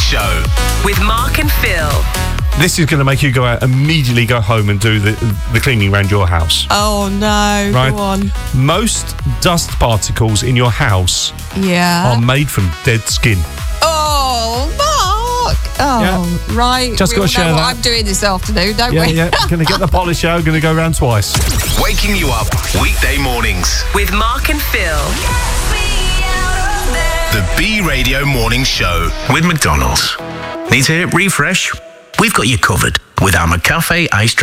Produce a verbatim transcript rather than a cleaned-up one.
Show with Mark and Phil. This is going to make you go out, immediately go home and do the, the cleaning around your house. Oh, no. Right? Go on. Most dust particles in your house Yeah. are made from dead skin. Oh, Mark. Oh, Yeah. right. Just we gotta all share know what that. I'm doing this afternoon, don't Yeah, we? yeah. Going to get the polish out, going to go round twice. Waking you up weekday mornings with Mark and Phil. The B Radio Morning Show with McDonald's. Need to hit refresh? We've got you covered with our McCafe iced